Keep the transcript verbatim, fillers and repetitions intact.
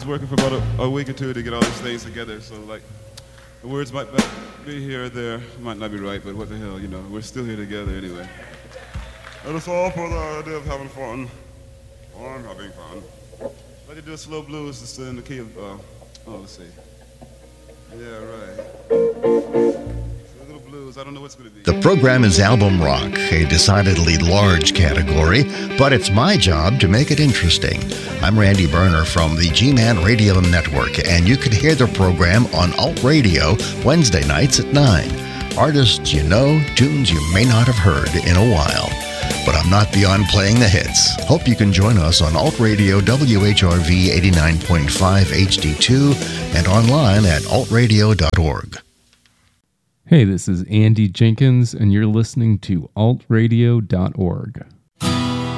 working for about a, a week or two to get all these things together. So, like, the words might be here or there. Might not be right, but what the hell, you know. We're still here together anyway. And it's all for the idea of having fun. I'm having fun. I'd like to do a slow blues just in the key of, uh, oh, let's see. Yeah, right. A little blues. I don't know what's going to be. The program is album rock, a decidedly large category, but it's my job to make it interesting. I'm Randy Berner from the G-Man Radio Network, and you can hear the program on Alt Radio Wednesday nights at nine. Artists you know, tunes you may not have heard in a while. But I'm not beyond playing the hits. Hope you can join us on Alt Radio W H R V eighty-nine point five H D two and online at alt radio dot org. Hey, this is Andy Jenkins, and you're listening to alt radio dot org.